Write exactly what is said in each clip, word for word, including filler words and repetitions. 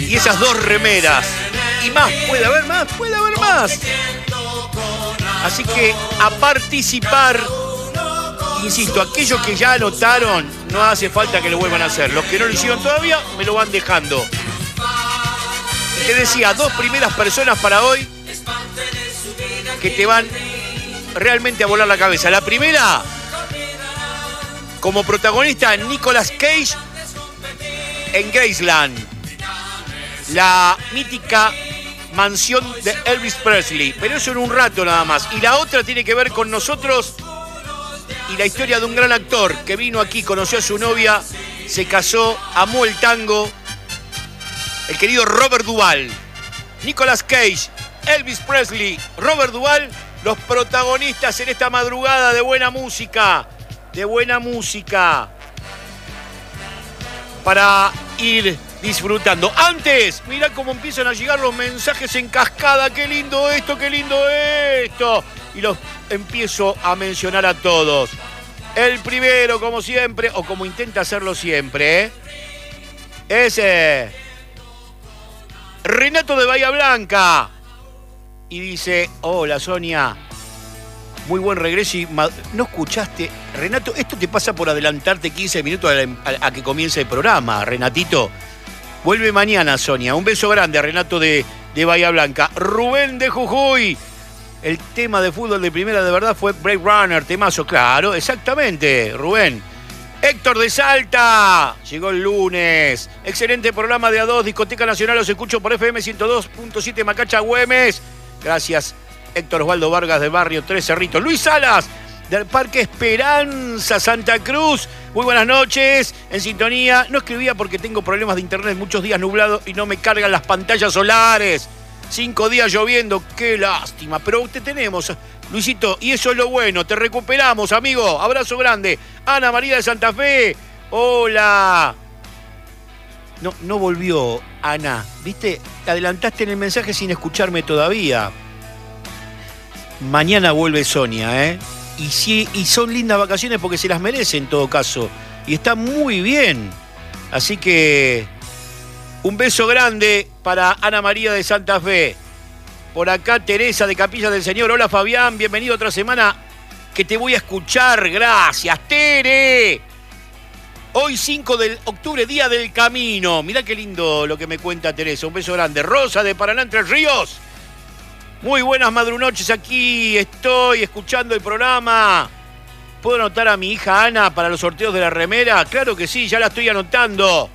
y esas dos remeras. Y más, puede haber más, puede haber más. Así que a participar, insisto, aquellos que ya anotaron, no hace falta que lo vuelvan a hacer. Los que no lo hicieron todavía, me lo van dejando. Te decía, dos primeras personas para hoy que te van realmente a volar la cabeza. La primera, como protagonista, Nicolas Cage en Graceland, la mítica mansión de Elvis Presley. Pero eso en un rato nada más. Y la otra tiene que ver con nosotros y la historia de un gran actor que vino aquí, conoció a su novia, se casó, amó el tango, el querido Robert Duvall. Nicolas Cage, Elvis Presley, Robert Duvall, los protagonistas en esta madrugada de buena música, de buena música, para ir disfrutando. Antes, mirá cómo empiezan a llegar los mensajes en cascada. Qué lindo esto, qué lindo esto. Y los empiezo a mencionar a todos. El primero, como siempre, o como intenta hacerlo siempre, ¿eh? es eh, Renato de Bahía Blanca. Y dice, hola Sonia, muy buen regreso. Y ¿no escuchaste? Renato, esto te pasa por adelantarte quince minutos a, a, a que comience el programa, Renatito. Vuelve mañana, Sonia. Un beso grande a Renato de, de Bahía Blanca. Rubén de Jujuy. El tema de fútbol de primera de verdad fue Blade Runner, temazo. Claro, exactamente, Rubén. Héctor de Salta. Llegó el lunes. Excelente programa de A dos, Discoteca Nacional. Los escucho por F M ciento dos punto siete Macacha, Güemes. Gracias, Héctor Osvaldo Vargas del barrio Tres Cerritos. Luis Salas, del Parque Esperanza, Santa Cruz. Muy buenas noches, en sintonía. No escribía porque tengo problemas de internet, muchos días nublados y no me cargan las pantallas solares. Cinco días lloviendo, qué lástima. Pero te tenemos, Luisito, y eso es lo bueno. Te recuperamos, amigo. Abrazo grande. Ana María de Santa Fe. Hola. No, no volvió, Ana. ¿Viste? Te adelantaste en el mensaje sin escucharme todavía. Mañana vuelve Sonia, ¿eh? Y, sí, y son lindas vacaciones porque se las merece en todo caso. Y está muy bien. Así que un beso grande para Ana María de Santa Fe. Por acá Teresa de Capilla del Señor. Hola Fabián, bienvenido otra semana que te voy a escuchar. Gracias, Tere. Hoy cinco de octubre, Día del Camino. Mirá qué lindo lo que me cuenta Teresa. Un beso grande. Rosa de Paraná, Entre Ríos. Muy buenas madrunoches, aquí estoy escuchando el programa. ¿Puedo anotar a mi hija Ana para los sorteos de la remera? Claro que sí, ya la estoy anotando.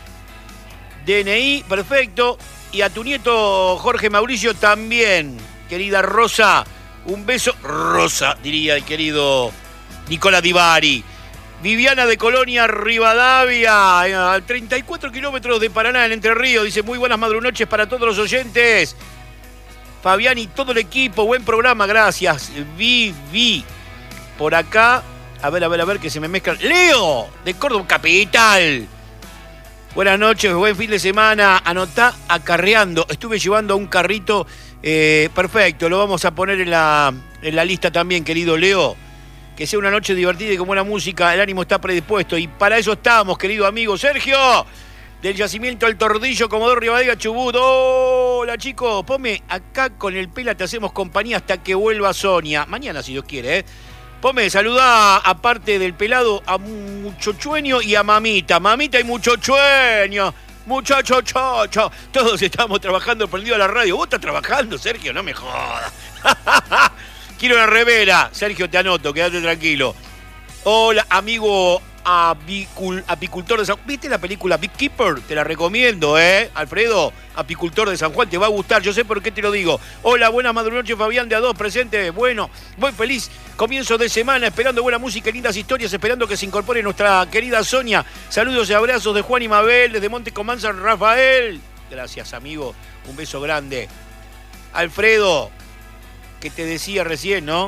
D N I, perfecto. Y a tu nieto Jorge Mauricio también. Querida Rosa, un beso. Rosa, diría el querido Nicola Di Bari. Viviana de Colonia, Rivadavia, a treinta y cuatro kilómetros de Paraná, en Entre Ríos. Dice, muy buenas madrunoches para todos los oyentes. Fabián y todo el equipo, buen programa, gracias. Vivi, por acá, a ver, a ver, a ver, que se me mezclan. Leo, de Córdoba Capital. Buenas noches, buen fin de semana. Anotá acarreando. Estuve llevando un carrito, eh, perfecto, lo vamos a poner en la, en la lista también, querido Leo. Que sea una noche divertida y con buena música, el ánimo está predispuesto. Y para eso estamos, querido amigo Sergio. Del Yacimiento El Tordillo, Comodoro Rivadavia, Chubut. Hola, chicos. Ponme acá con el Pela, te hacemos compañía hasta que vuelva Sonia. Mañana, si Dios quiere, ¿eh? Ponme, saludá, aparte del pelado, a Muchochueño y a Mamita. Mamita y Muchochueño. Muchacho, chocho. Todos estamos trabajando prendido a la radio. ¿Vos estás trabajando, Sergio? No me jodas. Quiero una remera. Sergio, te anoto, quédate tranquilo. Hola, amigo Apicul, apicultor de San Juan. ¿Viste la película Beekeeper? Te la recomiendo, ¿eh? Alfredo, apicultor de San Juan, te va a gustar. Yo sé por qué te lo digo. Hola, buenas madrunoches, Fabián de A dos, presente. Bueno, muy feliz comienzo de semana, esperando buena música y lindas historias, esperando que se incorpore nuestra querida Sonia. Saludos y abrazos de Juan y Mabel, desde Monte Comán, San Rafael. Gracias, amigo. Un beso grande. Alfredo, que te decía recién, ¿no?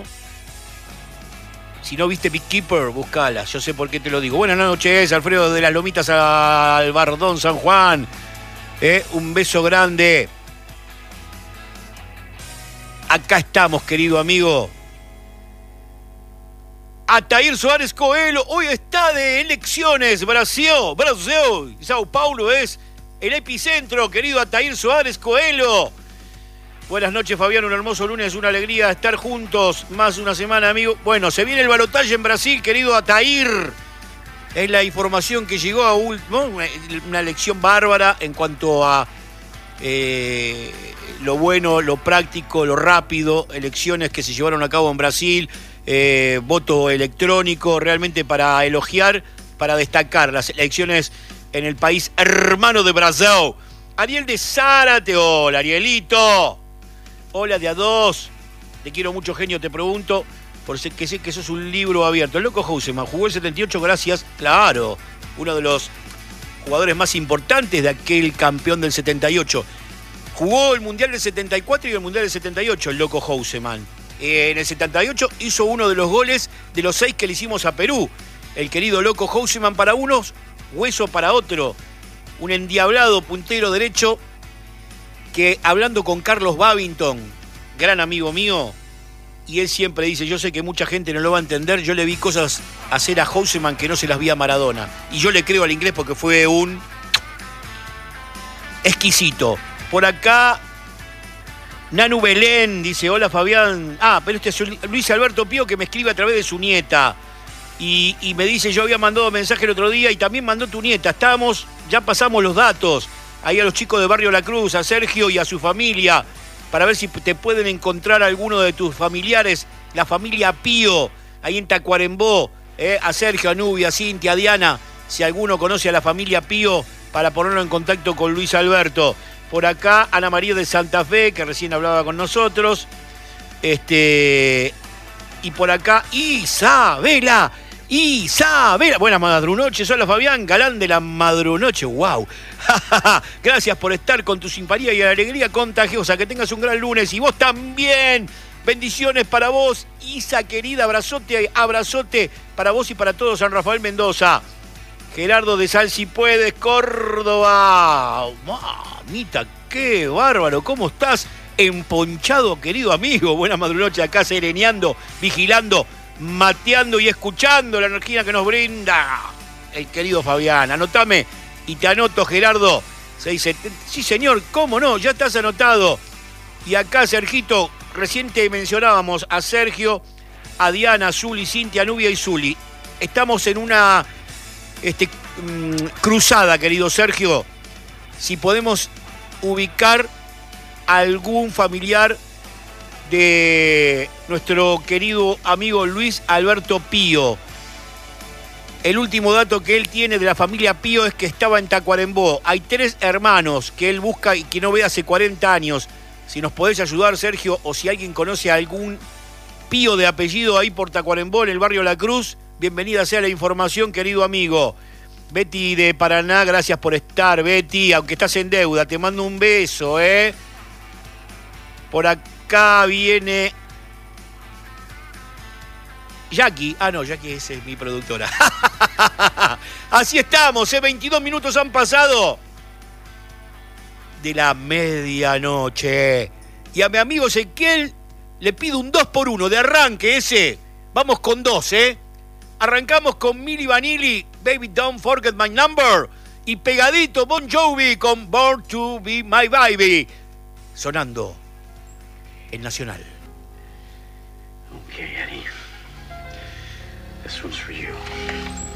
Si no viste Beekeeper, buscala. Yo sé por qué te lo digo. Buenas noches, Alfredo de las Lomitas al Bardón, San Juan. Eh, un beso grande. Acá estamos, querido amigo. Atair Suárez Coelho hoy está de elecciones. Brasil, Brasil, Sao Paulo es el epicentro, querido Atair Suárez Coelho. Buenas noches, Fabián, un hermoso lunes, una alegría estar juntos, más de una semana, amigo. Bueno, se viene el balotaje en Brasil, querido Atair. Es la información que llegó a último, una lección bárbara en cuanto a eh, lo bueno, lo práctico, lo rápido, elecciones que se llevaron a cabo en Brasil, eh, voto electrónico, realmente para elogiar, para destacar las elecciones en el país hermano de Brasil. Ariel de Zárate, hola Arielito. Hola de a dos, te quiero mucho, genio, te pregunto, porque sé que eso es un libro abierto. El loco Houseman jugó el setenta y ocho, gracias, claro, uno de los jugadores más importantes de aquel campeón del setenta y ocho. Jugó el Mundial del setenta y cuatro y el Mundial del setenta y ocho, el loco Houseman. Eh, en el setenta y ocho hizo uno de los goles de los seis que le hicimos a Perú. El querido loco Houseman para unos, hueso para otro. Un endiablado puntero derecho que, hablando con Carlos Babington, gran amigo mío, y él siempre dice, yo sé que mucha gente no lo va a entender, yo le vi cosas hacer a Houseman que no se las vi a Maradona. Y yo le creo al inglés porque fue un exquisito. Por acá, Nanu Belén dice, hola Fabián. Ah, pero este es Luis Alberto Pío que me escribe a través de su nieta. Y, y me dice, yo había mandado mensaje el otro día y también mandó tu nieta. Estábamos, ya pasamos los datos. Ahí a los chicos de Barrio La Cruz, a Sergio y a su familia, para ver si te pueden encontrar alguno de tus familiares, la familia Pío, ahí en Tacuarembó, eh, a Sergio, a Nubia, a Cintia, a Diana, si alguno conoce a la familia Pío, para ponerlo en contacto con Luis Alberto. Por acá, Ana María de Santa Fe, que recién hablaba con nosotros. Este, y por acá, Isabela. Isabela, buenas madrunoches, hola Fabián, galán de la madrunoche, wow. Gracias por estar con tu simpatía y alegría contagiosa, que tengas un gran lunes y vos también. Bendiciones para vos, Isa querida, abrazote, abrazote para vos y para todos, San Rafael Mendoza. Gerardo de Sal si puedes, Córdoba. Mamita, qué bárbaro, ¿cómo estás? Emponchado, querido amigo, buenas madrunoches acá sereneando, vigilando, mateando y escuchando la energía que nos brinda el querido Fabián. Anotame y te anoto, Gerardo. Se dice, sí señor, cómo no, ya estás anotado. Y acá, Sergito, recién te mencionábamos a Sergio, a Diana, Zuli, Cintia, Nubia y Zuli. Estamos en una este, mmm, cruzada, querido Sergio. Si podemos ubicar algún familiar de nuestro querido amigo Luis Alberto Pío. El último dato que él tiene de la familia Pío es que estaba en Tacuarembó. Hay tres hermanos que él busca y que no ve hace cuarenta años. Si nos podés ayudar, Sergio, o si alguien conoce a algún Pío de apellido ahí por Tacuarembó, en el barrio La Cruz, bienvenida sea la información, querido amigo. Betty de Paraná, gracias por estar, Betty, aunque estás en deuda, te mando un beso, ¿eh? Por acá Acá viene Jackie. Ah, no, Jackie esa es mi productora. Así estamos, ¿eh? veintidós minutos han pasado de la medianoche. Y a mi amigo Ezequiel le pido un dos por uno de arranque ese. Vamos con dos, ¿eh? Arrancamos con Milli Vanilli, Baby Don't Forget My Number. Y pegadito Bon Jovi con Born to Be My Baby. Sonando en Nacional. Okay, Eddie. This one's for you.